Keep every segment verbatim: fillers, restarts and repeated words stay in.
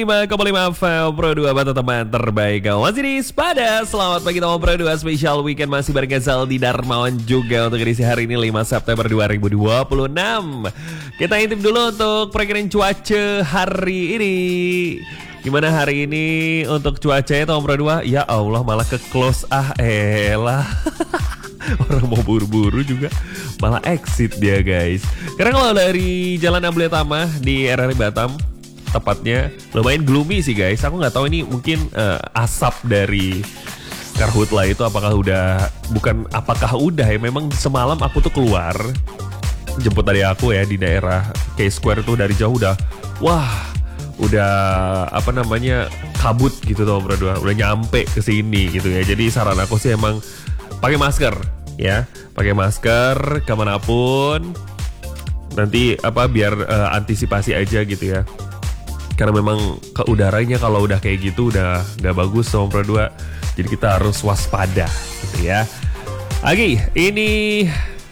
lima koma lima F M Pro dua Bata teman terbaik kamu masih di Spada. Selamat pagi teman Pro dua Special Weekend masih bareng Zaldi Darmawan juga untuk edisi hari ini lima September dua ribu dua puluh enam. Kita intip dulu untuk perakiraan cuaca hari ini. Gimana hari ini untuk cuacanya teman Pro dua? Ya Allah malah ke close ah elah. Orang mau buru-buru juga malah exit dia guys. Karena kalau dari Jalan Abletama di R R I Batam tepatnya lumayan gloomy sih guys. Aku nggak tahu ini mungkin uh, asap dari karhutla itu apakah udah bukan apakah udah ya. Memang semalam aku tuh keluar jemput dari aku ya di daerah K Square tuh dari jauh udah wah udah apa namanya kabut gitu tuh bro dua udah nyampe ke sini gitu ya. Jadi saran aku sih emang pakai masker ya, pakai masker kemanapun nanti apa biar uh, antisipasi aja gitu ya. Karena memang ke udaranya kalau udah kayak gitu udah gak bagus sama Pro dua. Jadi kita harus waspada gitu ya. Oke, ini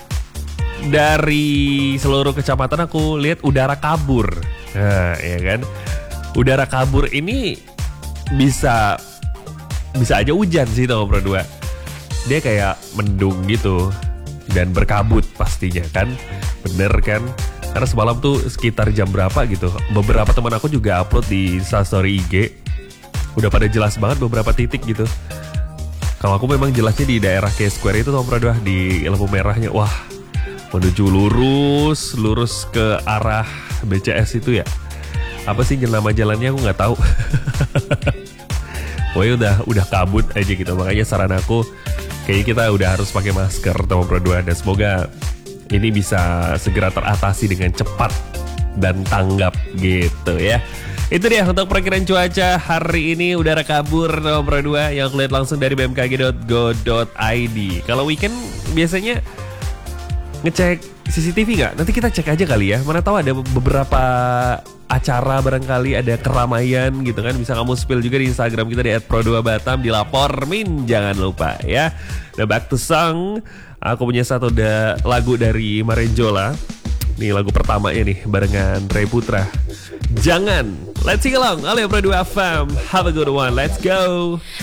dari seluruh kecamatan aku lihat udara kabur. Nah, ya kan. Udara kabur ini bisa bisa aja hujan sih sama Pro dua. Dia kayak mendung gitu dan berkabut pastinya kan. Bener kan? Karena semalam tuh sekitar jam berapa gitu, beberapa teman aku juga upload di Instastory I G. Udah pada jelas banget beberapa titik gitu. Kalau aku memang jelasnya di daerah K Square itu nomor dua di lampu merahnya. Wah, menuju lurus, lurus ke arah B C S itu ya. Apa sih nama jalannya aku nggak tahu. Pokoknya udah udah kabut aja gitu. Makanya saran aku kayaknya kita udah harus pakai masker nomor dua dan semoga ini bisa segera teratasi dengan cepat dan tanggap gitu ya. Itu dia untuk perakiraan cuaca hari ini. Udara kabur nomor dua yang aku lihat langsung dari b m k g dot go dot i d. Kalau weekend biasanya ngecek C C T V nggak? Nanti kita cek aja kali ya. Mana tahu ada beberapa acara barangkali ada keramaian gitu kan. Bisa kamu spill juga di Instagram kita di et pro dua batam, dilapor min jangan lupa ya. Nah back to song. Aku punya satu da- lagu dari Marenjola. Nih lagu pertamanya nih barengan Ray Putra. Jangan. Let's sing along. Oleh Pro dua F M. Have a good one. Let's go.